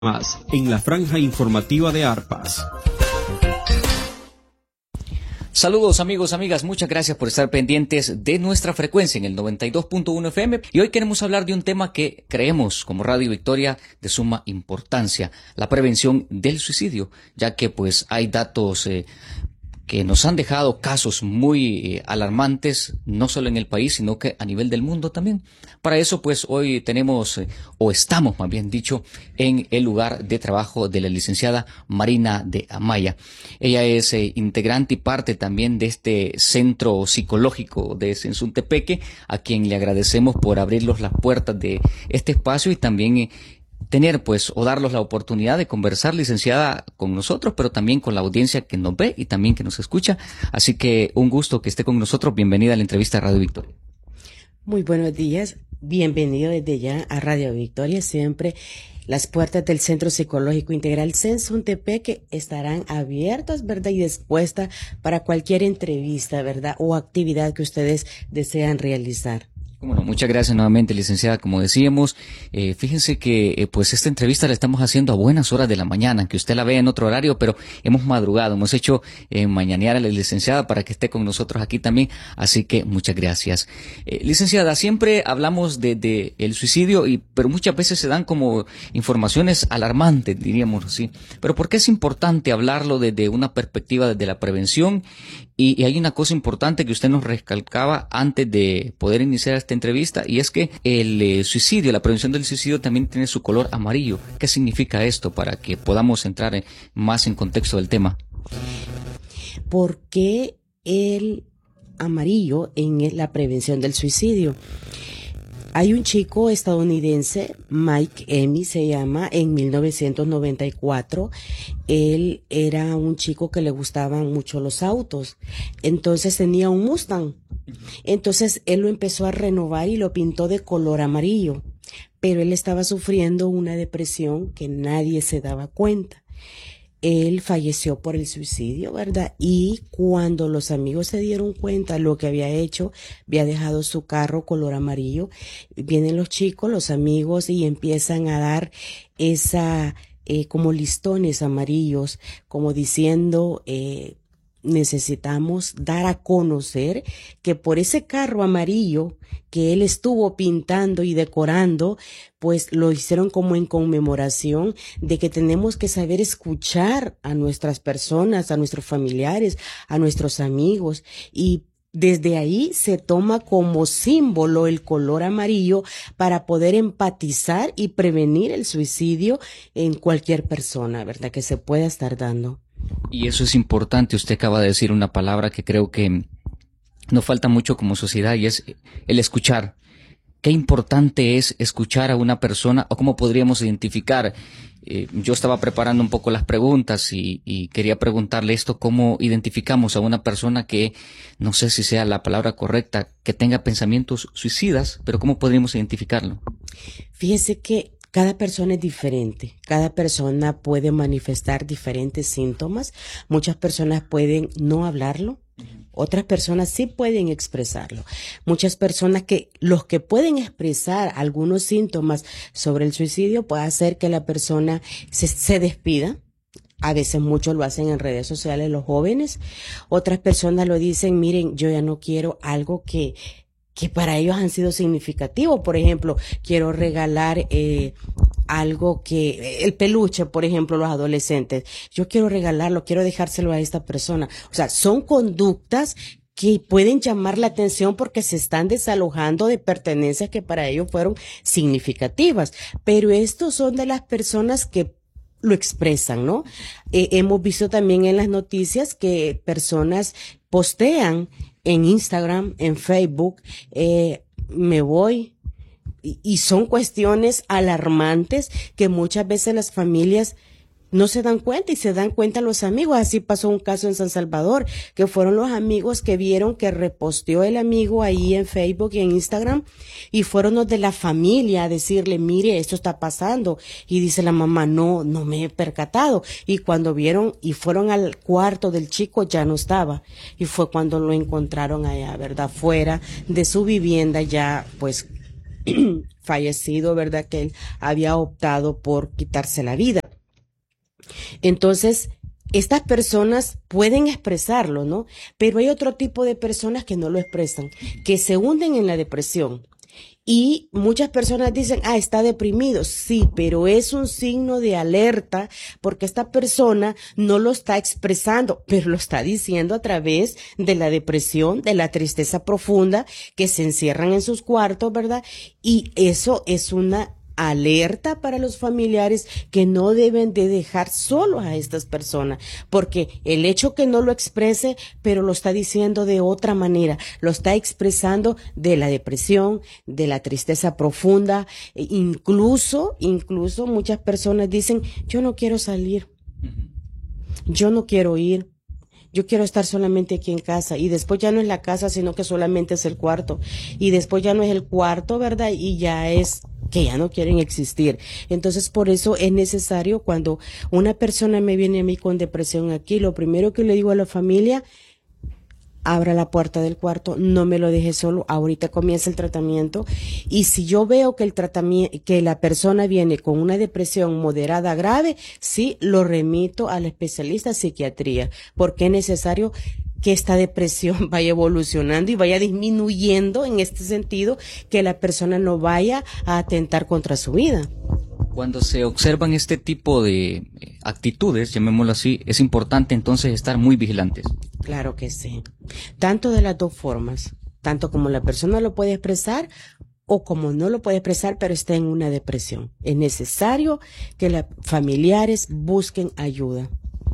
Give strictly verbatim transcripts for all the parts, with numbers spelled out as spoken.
Más en la franja informativa de Arpas. Saludos amigos, amigas, muchas gracias por estar pendientes de nuestra frecuencia en el noventa y dos punto uno F M y hoy queremos hablar de un tema que creemos como Radio Victoria de suma importancia, la prevención del suicidio, ya que pues hay datos eh, que nos han dejado casos muy eh, alarmantes, no solo en el país, sino que a nivel del mundo también. Para eso, pues, hoy tenemos, eh, o estamos, más bien dicho, en el lugar de trabajo de la licenciada Marina de Amaya. Ella es eh, integrante y parte también de este centro psicológico de Sensuntepeque, a quien le agradecemos por abrirnos las puertas de este espacio y también eh, tener pues o darnos la oportunidad de conversar, licenciada, con nosotros, pero también con la audiencia que nos ve y también que nos escucha. Así que un gusto que esté con nosotros. Bienvenida a la entrevista de Radio Victoria. Muy buenos días. Bienvenido desde ya a Radio Victoria. Siempre las puertas del Centro Psicológico Integral Sensuntepeque estarán abiertas, ¿verdad? Y dispuestas para cualquier entrevista, ¿verdad? O actividad que ustedes desean realizar. Bueno, muchas gracias nuevamente, licenciada. Como decíamos, eh, fíjense que eh, pues esta entrevista la estamos haciendo a buenas horas de la mañana, que usted la vea en otro horario, pero hemos madrugado, hemos hecho eh, mañanear a la licenciada para que esté con nosotros aquí también, así que muchas gracias. Eh, licenciada, siempre hablamos de, de el suicidio, y pero muchas veces se dan como informaciones alarmantes, diríamos así. Pero ¿por qué es importante hablarlo desde una perspectiva desde la prevención? Y, y hay una cosa importante que usted nos recalcaba antes de poder iniciar esta entrevista, y es que el eh, suicidio, la prevención del suicidio también tiene su color amarillo. ¿Qué significa esto para que podamos entrar en, más en contexto del tema? ¿Por qué el amarillo en la prevención del suicidio? Hay un chico estadounidense, Mike Emmy se llama, en mil novecientos noventa y cuatro, él era un chico que le gustaban mucho los autos, entonces tenía un Mustang, entonces él lo empezó a renovar y lo pintó de color amarillo, pero él estaba sufriendo una depresión que nadie se daba cuenta. Él falleció por el suicidio, ¿verdad? Y cuando los amigos se dieron cuenta de lo que había hecho, había dejado su carro color amarillo, vienen los chicos, los amigos, y empiezan a dar esa, eh, como listones amarillos, como diciendo, eh, necesitamos dar a conocer que por ese carro amarillo que él estuvo pintando y decorando, pues lo hicieron como en conmemoración de que tenemos que saber escuchar a nuestras personas, a nuestros familiares, a nuestros amigos, y desde ahí se toma como símbolo el color amarillo para poder empatizar y prevenir el suicidio en cualquier persona, ¿verdad?, que se pueda estar dando. Y eso es importante. Usted acaba de decir una palabra que creo que nos falta mucho como sociedad, y es el escuchar. Qué importante es escuchar a una persona, o cómo podríamos identificar. Eh, yo estaba preparando un poco las preguntas y, y quería preguntarle esto: ¿cómo identificamos a una persona que, no sé si sea la palabra correcta, que tenga pensamientos suicidas, pero cómo podríamos identificarlo? Fíjese que cada persona es diferente, cada persona puede manifestar diferentes síntomas. Muchas personas pueden no hablarlo, otras personas sí pueden expresarlo. Muchas personas que, los que pueden expresar algunos síntomas sobre el suicidio, puede hacer que la persona se, se despida. A veces muchos lo hacen en redes sociales, los jóvenes. Otras personas lo dicen: miren, yo ya no quiero algo que que para ellos han sido significativos. Por ejemplo, quiero regalar eh, algo que, el peluche, por ejemplo, los adolescentes, yo quiero regalarlo, quiero dejárselo a esta persona. O sea, son conductas que pueden llamar la atención porque se están desalojando de pertenencias que para ellos fueron significativas. Pero estos son de las personas que lo expresan, ¿no? Eh, hemos visto también en las noticias que personas postean en Instagram, en Facebook, eh, me voy, y, y son cuestiones alarmantes que muchas veces las familias no se dan cuenta, y se dan cuenta los amigos. Así pasó un caso en San Salvador, que fueron los amigos que vieron que reposteó el amigo ahí en Facebook y en Instagram, y fueron los de la familia a decirle: mire, esto está pasando. Y dice la mamá: no, no me he percatado. Y cuando vieron y fueron al cuarto del chico, ya no estaba. Y fue cuando lo encontraron allá, ¿verdad?, fuera de su vivienda, ya pues fallecido, ¿verdad? Que él había optado por quitarse la vida. Entonces, estas personas pueden expresarlo, ¿no? Pero hay otro tipo de personas que no lo expresan, que se hunden en la depresión. Y muchas personas dicen, ah, está deprimido. Sí, pero es un signo de alerta porque esta persona no lo está expresando, pero lo está diciendo a través de la depresión, de la tristeza profunda, que se encierran en sus cuartos, ¿verdad? Y eso es una alerta para los familiares que no deben de dejar solos a estas personas, porque el hecho que no lo exprese, pero lo está diciendo de otra manera, lo está expresando de la depresión, de la tristeza profunda, e incluso, incluso muchas personas dicen, yo no quiero salir, yo no quiero ir, yo quiero estar solamente aquí en casa, y después ya no es la casa, sino que solamente es el cuarto, y después ya no es el cuarto, ¿verdad? Y ya es que ya no quieren existir. Entonces, por eso es necesario, cuando una persona me viene a mí con depresión aquí, lo primero que le digo a la familia, abra la puerta del cuarto, no me lo deje solo, ahorita comienza el tratamiento, y si yo veo que el tratamiento, que la persona viene con una depresión moderada grave, sí, lo remito al especialista en psiquiatría, porque es necesario que esta depresión vaya evolucionando y vaya disminuyendo en este sentido, que la persona no vaya a atentar contra su vida. Cuando se observan este tipo de actitudes, llamémoslo así, es importante entonces estar muy vigilantes. Claro que sí. Tanto de las dos formas, tanto como la persona lo puede expresar o como no lo puede expresar, pero está en una depresión. Es necesario que los familiares busquen ayuda.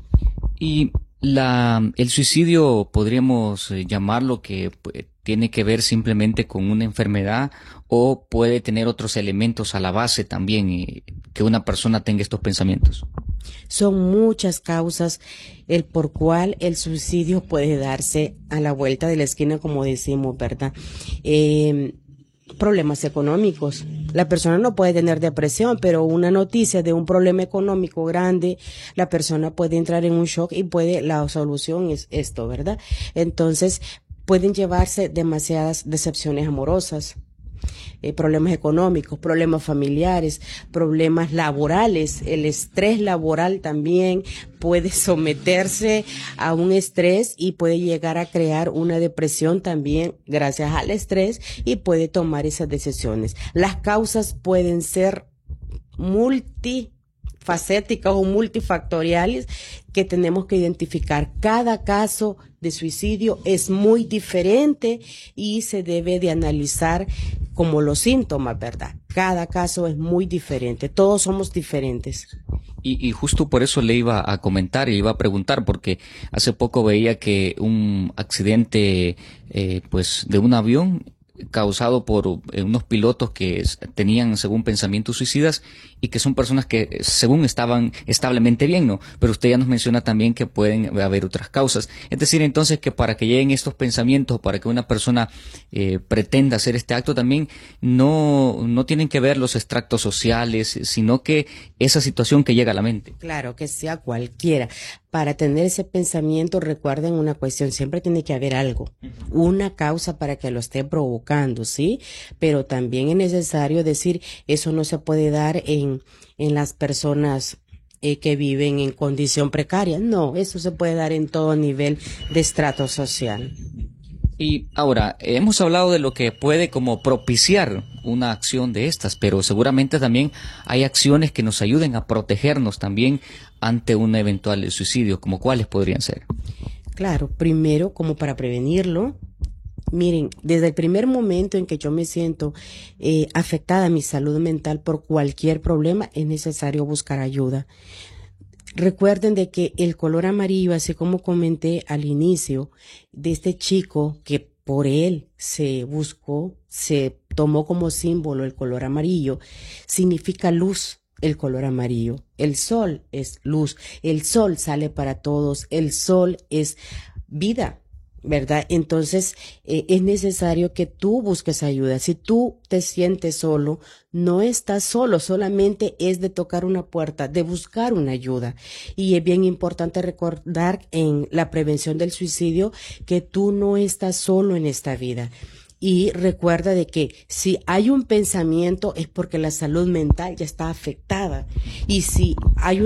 Y la, el suicidio, podríamos llamarlo que pues, tiene que ver simplemente con una enfermedad, o puede tener otros elementos a la base también eh, que una persona tenga estos pensamientos. Son muchas causas el por cual el suicidio puede darse a la vuelta de la esquina, como decimos, ¿verdad? Eh, problemas económicos. La persona no puede tener depresión, pero una noticia de un problema económico grande, la persona puede entrar en un shock y puede, la solución es esto, ¿verdad? Entonces, pueden llevarse demasiadas decepciones amorosas. Eh, problemas económicos, problemas familiares, problemas laborales. El estrés laboral también puede someterse a un estrés y puede llegar a crear una depresión también gracias al estrés, y puede tomar esas decisiones. Las causas pueden ser multifacéticas o multifactoriales que tenemos que identificar. Cada caso de suicidio es muy diferente y se debe de analizar como los síntomas, ¿verdad? Cada caso es muy diferente, todos somos diferentes. Y, y justo por eso le iba a comentar y le iba a preguntar, porque hace poco veía que un accidente eh, pues de un avión causado por eh, unos pilotos que es, tenían según pensamientos suicidas, y que son personas que según estaban establemente bien, ¿no? Pero usted ya nos menciona también que pueden haber otras causas. Es decir, entonces, que para que lleguen estos pensamientos, para que una persona eh, pretenda hacer este acto también, no, no tienen que ver los extractos sociales, sino que esa situación que llega a la mente. Claro, que sea cualquiera. Para tener ese pensamiento, recuerden una cuestión, siempre tiene que haber algo, una causa para que lo esté provocando, ¿sí? Pero también es necesario decir, eso no se puede dar en, en las personas eh, que viven en condición precaria. No, eso se puede dar en todo nivel de estrato social. Y ahora, hemos hablado de lo que puede como propiciar una acción de estas, pero seguramente también hay acciones que nos ayuden a protegernos también ante un eventual suicidio, ¿como cuáles podrían ser? Claro, primero, como para prevenirlo, miren, desde el primer momento en que yo me siento eh, afectada a mi salud mental por cualquier problema, es necesario buscar ayuda. Recuerden de que el color amarillo, así como comenté al inicio, de este chico que por él se buscó, se tomó como símbolo el color amarillo, significa luz. El color amarillo, el sol es luz, el sol sale para todos, el sol es vida, ¿verdad? Entonces eh, es necesario que tú busques ayuda. Si tú te sientes solo, no estás solo, solamente es de tocar una puerta, de buscar una ayuda. Y es bien importante recordar en la prevención del suicidio que tú no estás solo en esta vida. y recuerda de que si hay un pensamiento es porque la salud mental ya está afectada y si hay